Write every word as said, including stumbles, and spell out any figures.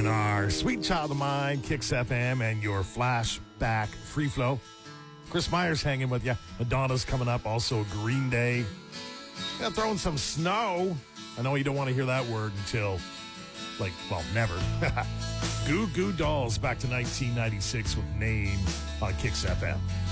in our Sweet Child of Mine, Kicks F M, and your flashback free flow. Chris Myers hanging with you. Madonna's coming up, also Green Day. Gonna throw in some snow. I know you don't want to hear that word until, like, well, never. Goo Goo Dolls back to nineteen ninety-six with Name on Kicks F M.